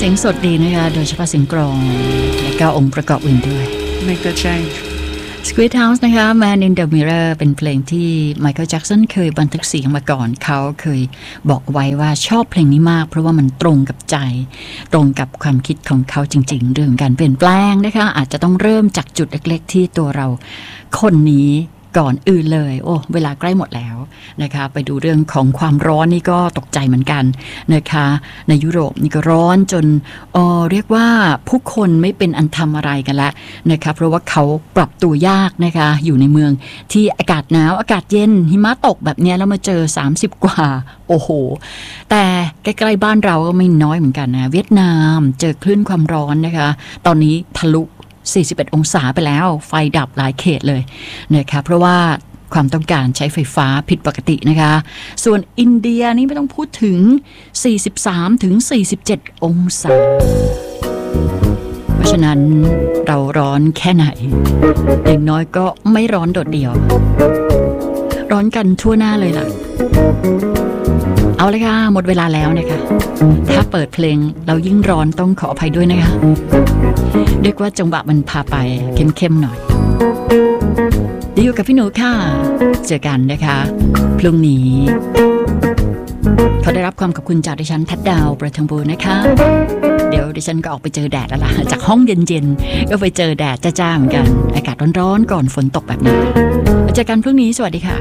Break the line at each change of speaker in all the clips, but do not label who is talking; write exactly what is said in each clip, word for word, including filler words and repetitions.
สียงสดดีนะคะโดยเฉพาะเสียงกลองและก็องค์ประกอบอื่นด้วย
Make a change
Squid House นะคะ Man in the Mirror เป็นเพลงที่ Michael Jackson เคยบันทึกเสียงมาก่อนเขาเคยบอกไว้ว่าชอบเพลงนี้มากเพราะว่ามันตรงกับใจตรงกับความคิดของเขาจริงๆเรื่องการเปลี่ยนแปลงนะคะอาจจะต้องเริ่มจากจุดเล็กๆที่ตัวเราคนนี้ก่อนอื่นเลยโอ้เวลาใกล้หมดแล้วนะคะไปดูเรื่องของความร้อนนี่ก็ตกใจเหมือนกันนะคะในยุโรปนี่ก็ร้อนจนเออเรียกว่าผู้คนไม่เป็นอันทำอะไรกันละนะคะเพราะว่าเขาปรับตัวยากนะคะอยู่ในเมืองที่อากาศหนาวอากาศเย็นหิมะตกแบบนี้แล้วมาเจอสามสิบกว่าโอ้โหแต่ใกล้ๆบ้านเราก็ไม่น้อยเหมือนกันนะเวียดนามเจอคลื่นความร้อนนะคะตอนนี้ทะลุสี่สิบเอ็ดองศาไปแล้วไฟดับหลายเขตเลยนะคะเพราะว่าความต้องการใช้ไฟฟ้าผิดปกตินะคะส่วนอินเดียนี่ไม่ต้องพูดถึงสี่สิบสามถึงสี่สิบเจ็ดองศาเพราะฉะนั้นเราร้อนแค่ไหนอย่างน้อยก็ไม่ร้อนโดดเดี่ยวร้อนกันทั่วหน้าเลยล่ะเอาเลยค่ะหมดเวลาแล้วนะคะถ้าเปิดเพลงเรายิ่งร้อนต้องขออภัยด้วยนะคะเรียกว่าจังหวะมันพาไปเข้มๆหน่อยดีอยู่กับพี่หนูค่ะเจอกันนะคะพรุ่งนี้เขาได้รับความขอบคุณจากดิฉันทัดดาวประทังบูนะคะเดี๋ยวดิฉันก็ออกไปเจอแดดแล้วล่ะจากห้องเย็นๆก็ไปเจอแดดจ้าๆเหมือนกันอากาศร้อนๆก่อนฝนตกแบบนี้เจอกันพรุ่งนี้สวัสดีค่ะ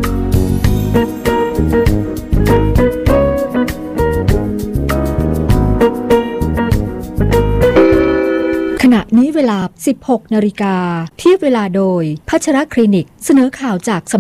ขณะนี้เวลา สิบหกนาฬิกา เทียบเวลาโดยพัชรคลินิกเสนอข่าวจาก